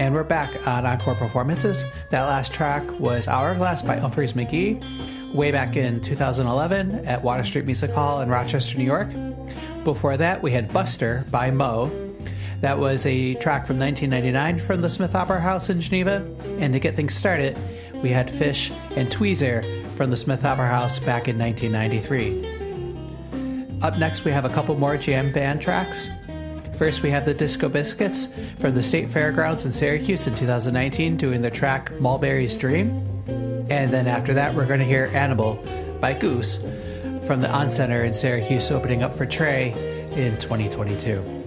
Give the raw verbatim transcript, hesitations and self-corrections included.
And we're back on Encore Performances. That last track was Hourglass by Umphrey's McGee, way back in two thousand eleven at Water Street Music Hall in Rochester, New York. Before that, we had Buster by Mo. That was a track from nineteen ninety-nine from the Smith Opera House in Geneva. And to get things started, we had Fish and Tweezer from the Smith Opera House back in nineteen ninety-three. Up next, we have a couple more jam band tracks. First, we have the Disco Biscuits from the State Fairgrounds in Syracuse in two thousand nineteen doing their track Mulberry's Dream. And then after that, we're going to hear Animal by Goose from the On Center in Syracuse opening up for Trey in twenty twenty-two.